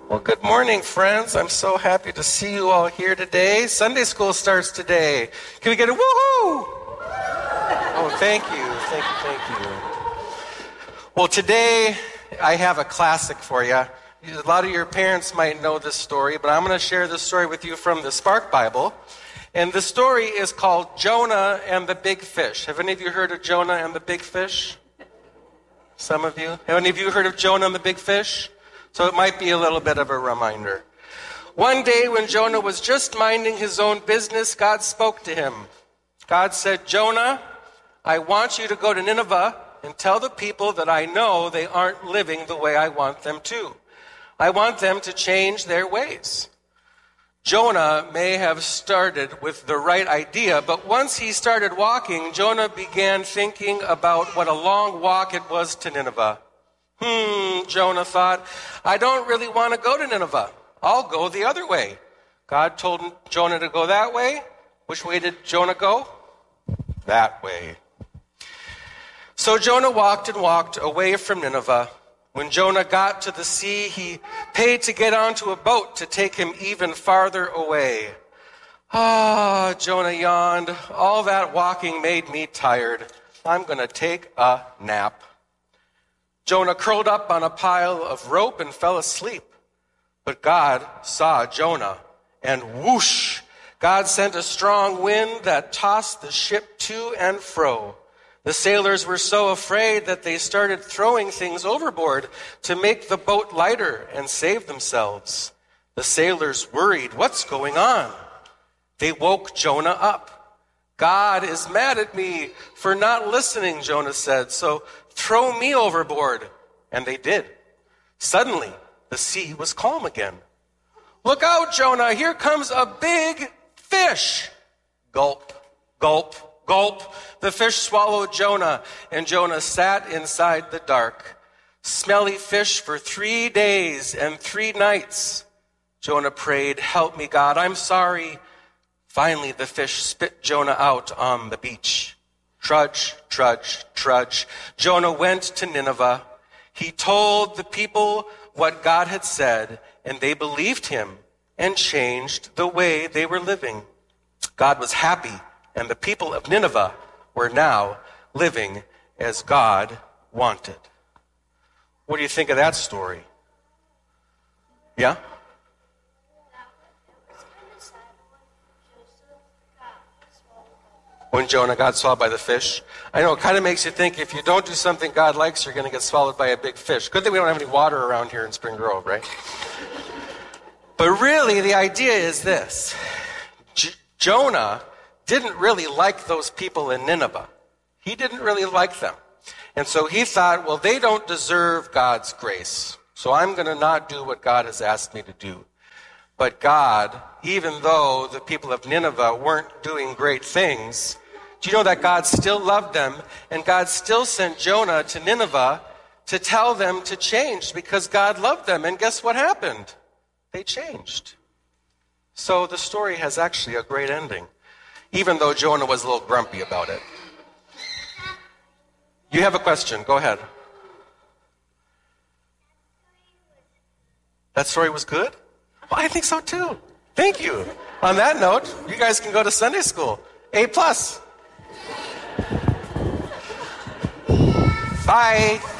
Well, good morning, friends. I'm so happy to see you all here today. Sunday school starts today. Can we get a woohoo? Oh, thank you. Well, today I have a classic for you. A lot of your parents might know this story, but I'm going to share this story with you from the Spark Bible. And the story is called Jonah and the Big Fish. Have any of you heard of Jonah and the Big Fish? Some of you? Have any of you heard of Jonah and the Big Fish? So it might be a little bit of a reminder. One day when Jonah was just minding his own business, God spoke to him. God said, Jonah, I want you to go to Nineveh and tell the people that I know they aren't living the way I want them to. I want them to change their ways. Jonah may have started with the right idea, but once he started walking, Jonah began thinking about what a long walk it was to Nineveh. Jonah thought, I don't really want to go to Nineveh. I'll go the other way. God told Jonah to go that way. Which way did Jonah go? That way. So Jonah walked and walked away from Nineveh. When Jonah got to the sea, he paid to get onto a boat to take him even farther away. Jonah yawned. All that walking made me tired. I'm going to take a nap. Jonah curled up on a pile of rope and fell asleep. But God saw Jonah, and whoosh, God sent a strong wind that tossed the ship to and fro. The sailors were so afraid that they started throwing things overboard to make the boat lighter and save themselves. The sailors worried, what's going on? They woke Jonah up. God is mad at me for not listening, Jonah said, so throw me overboard. And they did. Suddenly, the sea was calm again. Look out, Jonah, here comes a big fish. Gulp, gulp, gulp. The fish swallowed Jonah, and Jonah sat inside the dark. Smelly fish for 3 days and 3 nights. Jonah prayed, help me, God, I'm sorry. Finally, the fish spit Jonah out on the beach. Trudge, trudge, trudge. Jonah went to Nineveh. He told the people what God had said, and they believed him and changed the way they were living. God was happy, and the people of Nineveh were now living as God wanted. What do you think of that story? Yeah? When Jonah got swallowed by the fish. I know, it kind of makes you think if you don't do something God likes, you're going to get swallowed by a big fish. Good thing we don't have any water around here in Spring Grove, right? But really, the idea is this. Jonah didn't really like those people in Nineveh. He didn't really like them. And so he thought, well, they don't deserve God's grace. So I'm going to not do what God has asked me to do. But God, even though the people of Nineveh weren't doing great things, do you know that God still loved them, and God still sent Jonah to Nineveh to tell them to change because God loved them. And guess what happened? They changed. So the story has actually a great ending, even though Jonah was a little grumpy about it. You have a question. Go ahead. That story was good? Well, I think so too. Thank you. On that note, you guys can go to Sunday school. A+. Bye.